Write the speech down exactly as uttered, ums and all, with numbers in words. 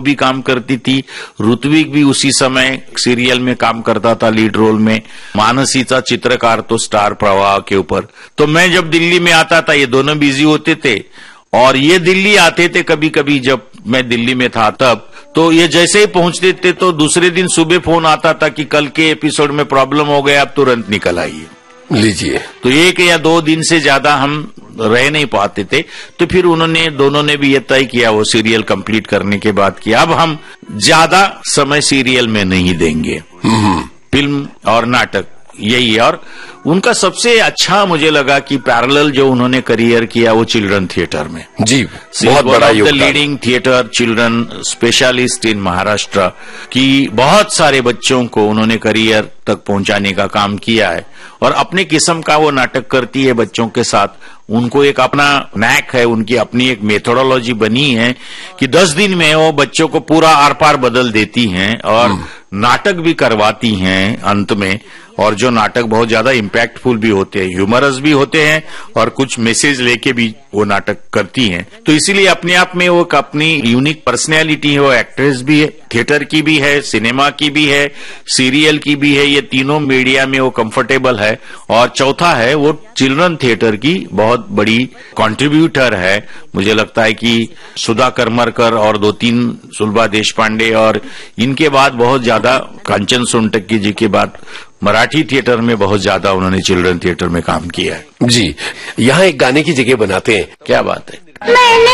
भी काम करती थी, ऋत्विक भी उसी समय सीरियल में काम करता था लीड रोल में, मानसीचा चित्रकार तो स्टार प्रवाह के ऊपर। तो मैं जब दिल्ली में आता था, ये दोनों बिजी होते थे और ये दिल्ली आते थे कभी कभी, जब मैं दिल्ली में था तब। तो ये जैसे ही पहुंचते थे तो दूसरे दिन सुबह फोन आता था कि कल के एपिसोड में प्रॉब्लम हो गया, आप तुरंत निकल आइए, लीजिए। तो एक या दो दिन से ज्यादा हम रह नहीं पाते थे। तो फिर उन्होंने दोनों ने भी ये तय किया वो सीरियल कंप्लीट करने के बाद कि अब हम ज्यादा समय सीरियल में नहीं देंगे, फिल्म और नाटक यही है। और उनका सबसे अच्छा मुझे लगा कि पैरेलल जो उन्होंने करियर किया वो चिल्ड्रन थिएटर में। जी, बहुत बड़ा योगदान। Leading theatre children specialist in Maharashtra की बहुत सारे बच्चों को उन्होंने करियर तक पहुंचाने का काम किया है और अपने किस्म का वो नाटक करती है बच्चों के साथ। उनको एक अपना नैक है, उनकी अपनी एक मेथोडोलॉजी बनी है कि दस दिन में वो बच्चों को पूरा आर पार बदल देती हैं और नाटक भी करवाती हैं अंत में। और जो नाटक बहुत ज्यादा इम्पैक्टफुल भी होते हैं, ह्यूमरस भी होते हैं और कुछ मैसेज लेके भी वो नाटक करती हैं। तो इसीलिए अपने आप में वो अपनी यूनिक पर्सनैलिटी है, वो एक्ट्रेस भी है, थिएटर की भी है, सिनेमा की भी है, सीरियल की भी है, ये तीनों मीडिया में वो कंफर्टेबल है। और चौथा है वो चिल्ड्रन थिएटर की बहुत बड़ी कंट्रीब्यूटर है। मुझे लगता है कि सुधा करमरकर और दो तीन सुलभा देशपांडे और इनके बाद बहुत ज्यादा कांचन सोनटक्की जी के बाद मराठी थिएटर में बहुत ज्यादा उन्होंने चिल्ड्रन थिएटर में काम किया है। जी, यहाँ एक गाने की जगह बनाते हैं। क्या बात है। मैंने